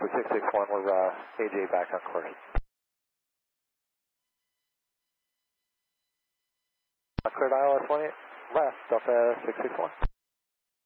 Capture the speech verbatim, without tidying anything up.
Delta six six one, we're uh, A J back on course. Cleared I L S one eight, left, Delta six six one.